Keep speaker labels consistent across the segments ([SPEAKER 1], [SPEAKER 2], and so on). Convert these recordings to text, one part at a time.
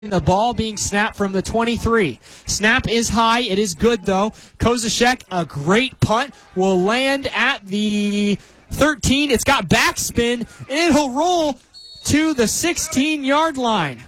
[SPEAKER 1] The ball being snapped from the 23. Snap is high. It is good, though. Kozashek, a great punt, will land at the 13. It's got backspin, and it'll roll to the 16-yard line.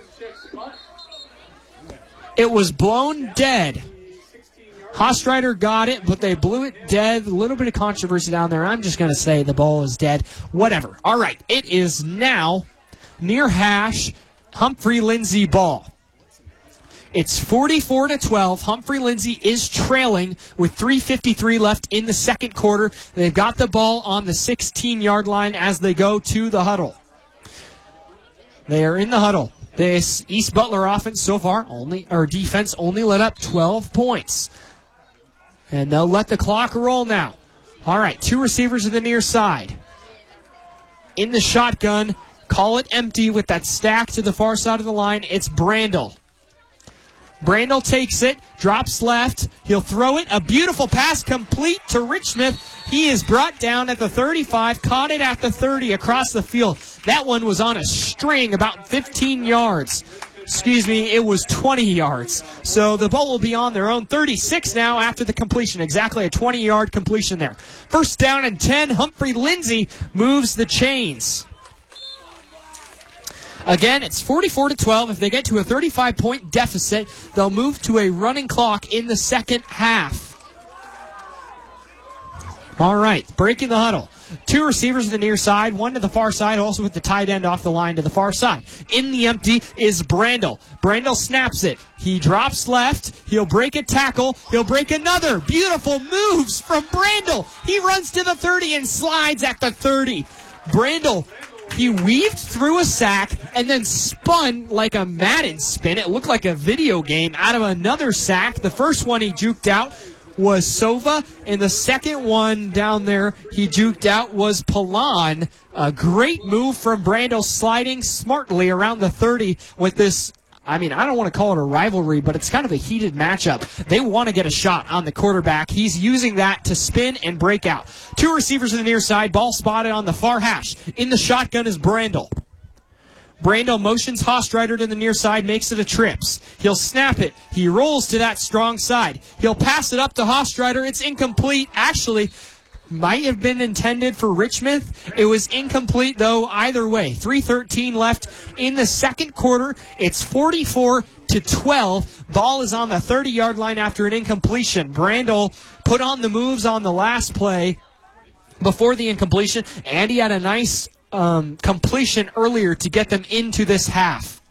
[SPEAKER 1] It was blown dead. Hostreiter got it, but they blew it dead. A little bit of controversy down there. I'm just going to say the ball is dead. Whatever. All right. It is now near hash. Humphrey Lindsay ball. It's 44-12. Humphrey Lindsay is trailing with 3:53 left in the second quarter. They've got the ball on the 16-yard line as they go to the huddle. They are in the huddle. This East Butler offense so far defense only let up 12 points. And they'll let the clock roll now. All right, two receivers to the near side. In the shotgun, call it empty with that stack to the far side of the line. It's Brandel. Brandel takes it, drops left. He'll throw it. A beautiful pass complete to Richmond. He is brought down at the 35, caught it at the 30 across the field. That one was on a string about 15 yards. Excuse me, it was 20 yards. So the ball will be on their own 36 now after the completion. Exactly a 20-yard completion there. First down and 10. Humphrey Lindsay moves the chains. Again, it's 44-12. If they get to a 35-point deficit, they'll move to a running clock in the second half. All right, breaking the huddle. Two receivers to the near side, one to the far side, also with the tight end off the line to the far side. In the empty is Brandel. Brandel snaps it. He drops left. He'll break a tackle. He'll break another. Beautiful moves from Brandel. He runs to the 30 and slides at the 30. Brandel, he weaved through a sack and then spun like a Madden spin. It looked like a video game out of another sack. The first one he juked out was Sova, and the second one down there he juked out was Palan. A great move from Brandel, sliding smartly around the 30 with this. I mean, I don't want to call it a rivalry, but it's kind of a heated matchup. They want to get a shot on the quarterback. He's using that to spin and break out. Two receivers to the near side, ball spotted on the far hash. In the shotgun is Brandel. Brandel motions Hostreiter to the near side, makes it a trips. He'll snap it. He rolls to that strong side. He'll pass it up to Hostreiter. It's incomplete. Actually, might have been intended for Richmond. It was incomplete, though, either way. 3:13 left in the second quarter. It's 44-12. Ball is on the 30-yard line after an incompletion. Brandel put on the moves on the last play before the incompletion, and he had a nice completion earlier to get them into this half.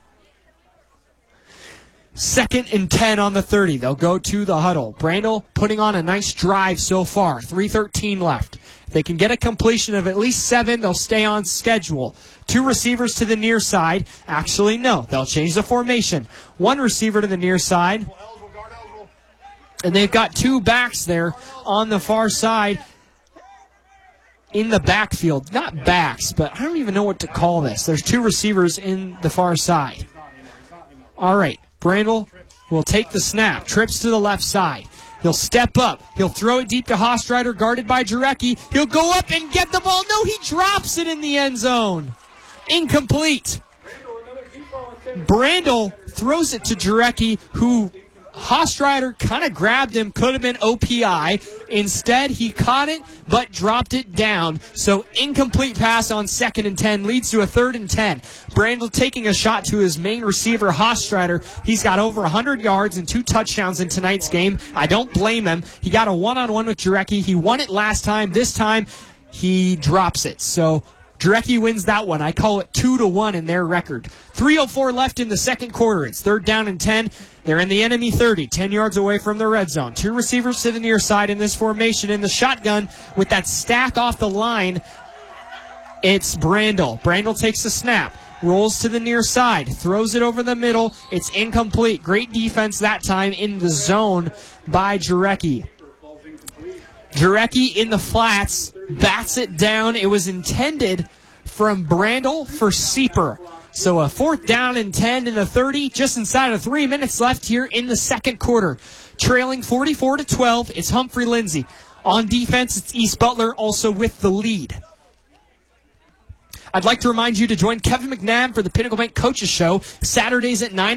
[SPEAKER 1] Second and 10 on the 30. They'll go to the huddle. Brandel putting on a nice drive so far. 3:13 left. If they can get a completion of at least 7, they'll stay on schedule. Two receivers to the near side. Actually, no. They'll change the formation. One receiver to the near side. And they've got two backs there on the far side. In the backfield. Not backs, but I don't even know what to call this. There's two receivers in the far side. All right. Brandel will take the snap. Trips to the left side. He'll step up. He'll throw it deep to Hostreiter, guarded by Jarecki. He'll go up and get the ball. No, he drops it in the end zone. Incomplete. Brandel throws it to Jarecki, who Hostreiter kind of grabbed him, could have been OPI. Instead, he caught it, but dropped it down. So incomplete pass on 2nd and 10 leads to a 3rd and 10. Brandel taking a shot to his main receiver, Hostreiter. He's got over 100 yards and 2 touchdowns in tonight's game. I don't blame him. He got a one-on-one with Jarecki. He won it last time. This time, he drops it. So Jarecki wins that one. I call it 2-1 in their record. 3:04 left in the second quarter. It's 3rd down and 10. They're in the enemy 30, 10 yards away from the red zone. Two receivers to the near side in this formation. In the shotgun with that stack off the line, it's Brandel. Brandel takes the snap, rolls to the near side, throws it over the middle. It's incomplete. Great defense that time in the zone by Jarecki. Jarecki in the flats, bats it down. It was intended from Brandel for Sieper. So a 4th down and 10 in the 30, just inside of 3 minutes left here in the second quarter. Trailing 44-12, it's Humphrey Lindsay. On defense, it's East Butler also with the lead. I'd like to remind you to join Kevin McNabb for the Pinnacle Bank Coaches Show Saturdays at 9